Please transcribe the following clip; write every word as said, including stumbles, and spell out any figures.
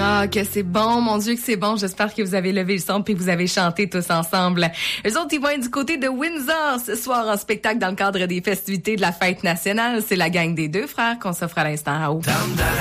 Ah, que c'est bon, mon Dieu, que c'est bon. J'espère que vous avez levé le son puis que vous avez chanté tous ensemble. Eux autres, ils vont être du côté de Windsor ce soir en spectacle dans le cadre des festivités de la fête nationale. C'est la gang des deux frères qu'on s'offre à l'instant à haut.